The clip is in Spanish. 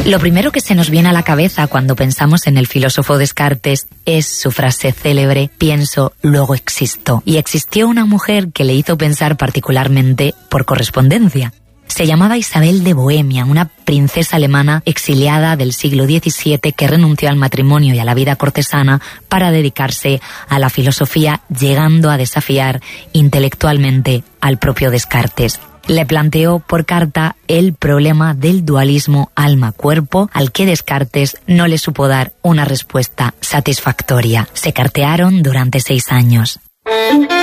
Lo primero que se nos viene a la cabeza cuando pensamos en el filósofo Descartes es su frase célebre: pienso, luego existo. Y existió una mujer que le hizo pensar particularmente por correspondencia. Se llamaba Isabel de Bohemia, una princesa alemana exiliada del siglo XVII que renunció al matrimonio y a la vida cortesana para dedicarse a la filosofía, llegando a desafiar intelectualmente al propio Descartes. Le planteó por carta el problema del dualismo alma-cuerpo, al que Descartes no le supo dar una respuesta satisfactoria. Se cartearon durante 6 años.